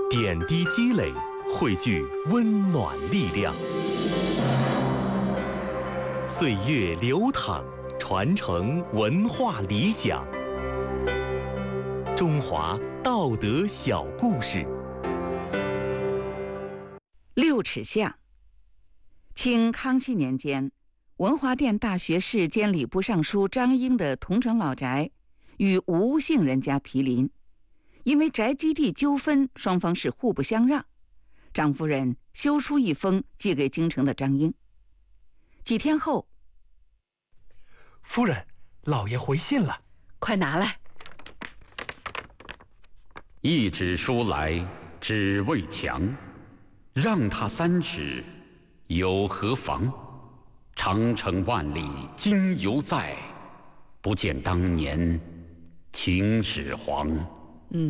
点滴积累，汇聚温暖力量。岁月流淌，传承文化理想。中华道德小故事。 六尺巷。清康熙年间，文华殿大学士兼礼部尚书张英的桐城老宅与吴姓人家毗邻，因为宅基地纠纷，双方是互不相让。张夫人修书一封寄给京城的张英。几天后， 夫人，老爷回信了， 快拿来。 一纸书来，只为墙，让他3尺，有何妨？长城万里今犹在，不见当年秦始皇。